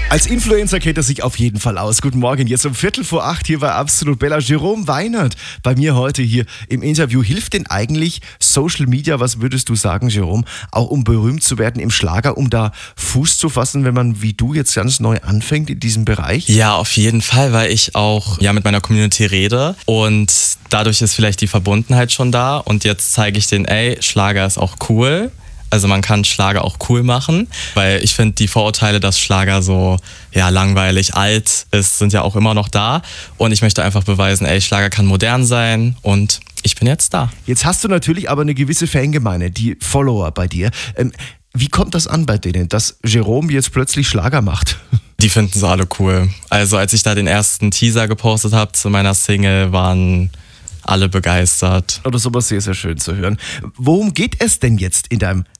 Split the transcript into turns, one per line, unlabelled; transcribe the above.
Als Influencer kennt er sich auf jeden Fall aus. Guten Morgen, jetzt um 7:45 hier bei Absolut Bella. Jerome Weinert bei mir heute hier im Interview. Hilft denn eigentlich Social Media, was würdest du sagen, Jerome, auch um berühmt zu werden im Schlager, um da Fuß zu fassen, wenn man wie du jetzt ganz neu anfängt in diesem Bereich?
Ja, auf jeden Fall, weil ich auch mit meiner Community rede und dadurch ist vielleicht die Verbundenheit schon da und jetzt zeige ich denen, Schlager ist auch cool. Also man kann Schlager auch cool machen, weil ich finde, die Vorurteile, dass Schlager so langweilig, alt ist, sind ja auch immer noch da. Und ich möchte einfach beweisen, Schlager kann modern sein und ich bin jetzt da.
Jetzt hast du natürlich aber eine gewisse Fangemeinde, die Follower bei dir. Wie kommt das an bei denen, dass Jerome jetzt plötzlich Schlager macht?
Die finden es alle cool. Also als ich da den ersten Teaser gepostet habe zu meiner Single, waren alle begeistert.
Das ist aber sehr, sehr schön zu hören. Worum geht es denn jetzt in deinem